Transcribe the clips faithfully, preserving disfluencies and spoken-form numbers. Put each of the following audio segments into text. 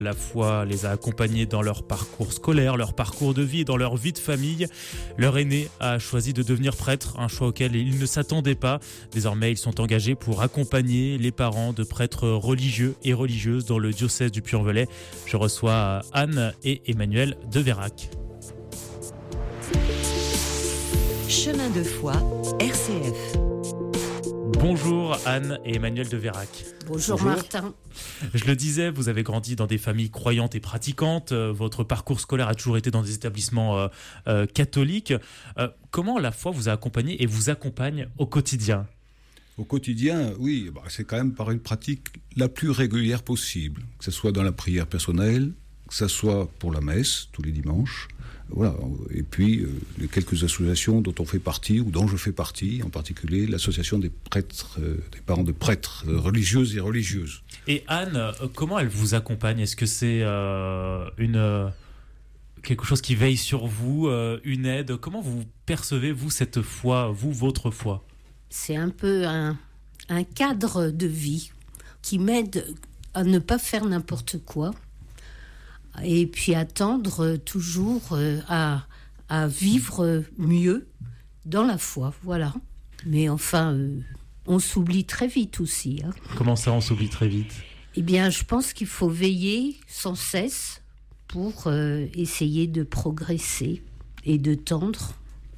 La foi les a accompagnés dans leur parcours scolaire, leur parcours de vie, dans leur vie de famille. Leur aîné a choisi de devenir prêtre, un choix auquel ils ne s'attendaient pas. Désormais, ils sont engagés pour accompagner les parents de prêtres religieux et religieuses dans le diocèse du Puy-en-Velay. Je reçois Anne et Emmanuel de Vérac. Chemin de foi, R C F. Bonjour Anne et Emmanuel de Vérac. Bonjour, Bonjour Martin. Je le disais, vous avez grandi dans des familles croyantes et pratiquantes. Votre parcours scolaire a toujours été dans des établissements euh, euh, catholiques. Euh, comment la foi vous a accompagné et vous accompagne au quotidien ? Au quotidien, oui, bah, c'est quand même par une pratique la plus régulière possible. Que ce soit dans la prière personnelle, que ce soit pour la messe tous les dimanches. Voilà. Et puis, euh, les quelques associations dont on fait partie, ou dont je fais partie, en particulier l'association des prêtres, euh, des parents de prêtres euh, religieuses et religieuses. Et Anne, euh, comment elle vous accompagne ? Est-ce que c'est euh, une, euh, quelque chose qui veille sur vous, euh, une aide ? Comment vous percevez, vous, cette foi, vous, votre foi ? C'est un peu un, un cadre de vie qui m'aide à ne pas faire n'importe quoi. Et puis attendre toujours à, à vivre mieux dans la foi, voilà. Mais enfin, euh, on s'oublie très vite aussi. Hein. Comment ça, on s'oublie très vite ? Eh bien, je pense qu'il faut veiller sans cesse pour euh, essayer de progresser et de tendre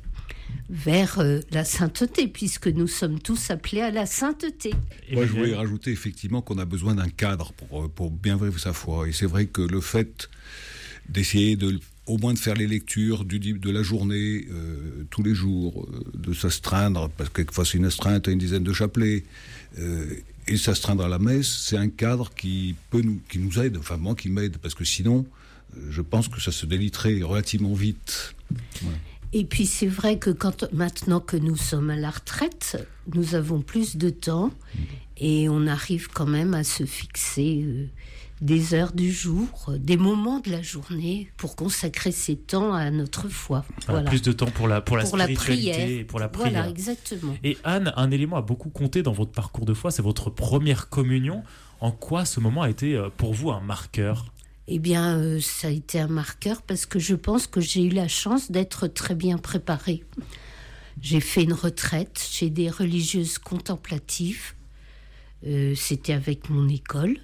vers euh, la sainteté, puisque nous sommes tous appelés à la sainteté. Moi, je voulais rajouter effectivement qu'on a besoin d'un cadre pour, pour bien vivre sa foi. Et c'est vrai que le fait d'essayer de, au moins de faire les lectures du, de la journée, euh, tous les jours, euh, de s'astreindre, parce que quelquefois c'est une astreinte à une dizaine de chapelets, euh, et s'astreindre à la messe, c'est un cadre qui, peut nous, qui nous aide, enfin moi qui m'aide, parce que sinon, euh, je pense que ça se déliterait relativement vite. Ouais. Et puis c'est vrai que quand, maintenant que nous sommes à la retraite, nous avons plus de temps et on arrive quand même à se fixer euh, des heures du jour, des moments de la journée pour consacrer ces temps à notre foi. Voilà. Voilà. Plus de temps pour la, pour la pour spiritualité la prière. Et pour la prière. Voilà, exactement. Et Anne, un élément a beaucoup compté dans votre parcours de foi, c'est votre première communion. En quoi ce moment a été pour vous un marqueur ? Eh bien, euh, ça a été un marqueur parce que je pense que j'ai eu la chance d'être très bien préparée. J'ai fait une retraite chez des religieuses contemplatives. Euh, c'était avec mon école.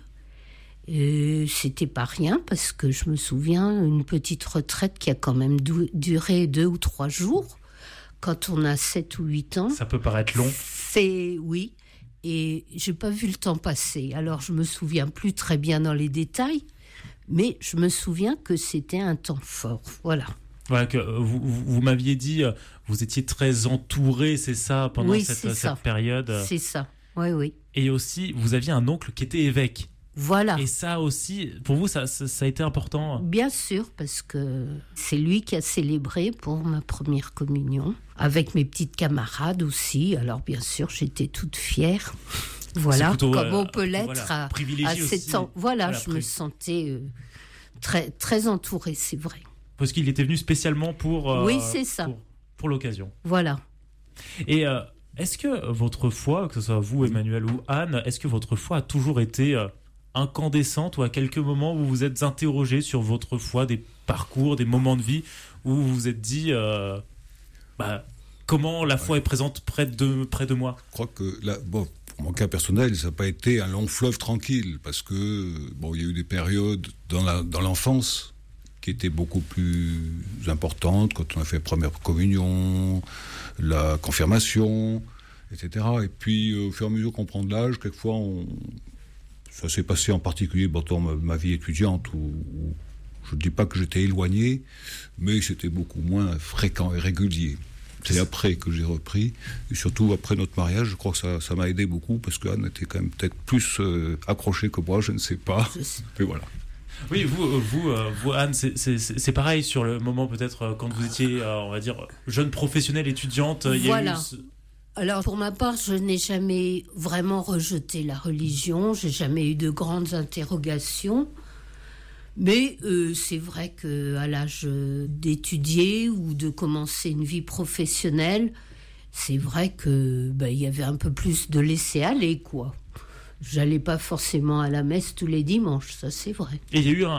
Euh, c'était pas rien parce que je me souviens, une petite retraite qui a quand même du- duré deux ou trois jours. Quand on a sept ou huit ans. Ça peut paraître long. C'est, oui. Et j'ai pas vu le temps passer. Alors, je me souviens plus très bien dans les détails. Mais je me souviens que c'était un temps fort, voilà. Voilà, que vous, vous, vous m'aviez dit, vous étiez très entouré, c'est ça, pendant oui, cette, c'est cette ça. période. C'est ça, oui, oui. Et aussi, vous aviez un oncle qui était évêque. Voilà. Et ça aussi, pour vous, ça, ça, ça a été important ? Bien sûr, parce que c'est lui qui a célébré pour ma première communion, avec mes petites camarades aussi. Alors bien sûr, j'étais toute fière. Voilà, plutôt, comme on peut euh, l'être voilà, à, à sept ans. Voilà, voilà je pri- me sentais euh, très, très entourée, c'est vrai. Parce qu'il était venu spécialement pour, euh, oui, c'est ça. pour, pour l'occasion. Voilà. Et euh, est-ce que votre foi, que ce soit vous, Emmanuel ou Anne, est-ce que votre foi a toujours été euh, incandescente ou à quelques moments où vous vous êtes interrogé sur votre foi, des parcours, des moments de vie où vous vous êtes dit euh, bah, comment la foi ouais. est présente près de, près de moi ? Je crois que là, bon. Pour mon cas personnel, ça n'a pas été un long fleuve tranquille, parce que bon, il y a eu des périodes dans, la, dans l'enfance qui étaient beaucoup plus importantes, quand on a fait la première communion, la confirmation, et cetera. Et puis, au fur et à mesure qu'on prend de l'âge, quelquefois, on, ça s'est passé en particulier dans ma, ma vie étudiante, où, où je ne dis pas que j'étais éloigné, mais c'était beaucoup moins fréquent et régulier. C'est après que j'ai repris, et surtout après notre mariage, je crois que ça, ça m'a aidé beaucoup, parce qu'Anne était quand même peut-être plus euh, accrochée que moi, je ne sais pas, et voilà. Oui, vous, vous, vous Anne, c'est, c'est, c'est pareil sur le moment peut-être quand vous étiez, on va dire, jeune professionnelle étudiante. Il y a voilà. eu ce... Alors pour ma part, je n'ai jamais vraiment rejeté la religion, j'ai jamais eu de grandes interrogations. Mais euh, c'est vrai qu'à l'âge d'étudier ou de commencer une vie professionnelle, c'est vrai que ben, y avait un peu plus de laisser-aller, quoi. J'allais pas forcément à la messe tous les dimanches, ça c'est vrai. Et il y a eu un,